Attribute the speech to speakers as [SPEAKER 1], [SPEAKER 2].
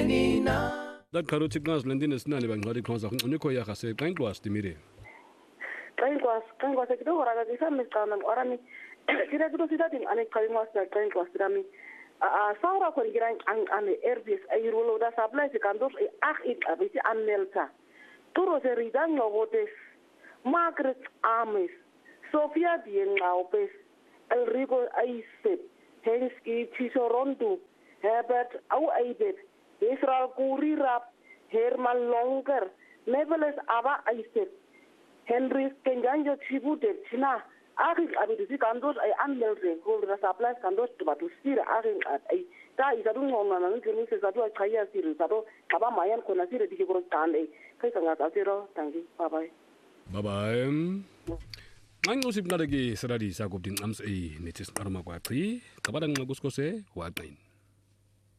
[SPEAKER 1] that karuti class lendine sinale bangcwadi khonza unikho ya gase qenqwas dimire
[SPEAKER 2] qenqwas ke do ra ga isa mecana orami kira ke do sida din ane qenqwas na qenqwas rami saura kon giran an airbus ay rolo da supply se kandos ag it abisi anmelta turo se ridan ngotes Margaret Ames Sofia Diengaupes Enrico Aisep Henski Chisorondu Herbert Au Aibet Israel Kurirap Herman Longer Neveles Aba Aisep Henry Kenjanjo Chibude China Arik Abidisi Kandos ay anmelde hold the supplies Kandos to Batusira Arik at a ta isadun ngona ngini se sadu achaya siru sadu kaba mayan kona sire dikigoro tande kaisanga asiro tangi bye
[SPEAKER 1] bye Nganqusipnaleki seradi sakubdin ams netis arma kwaqi qabada nqakuskose waqin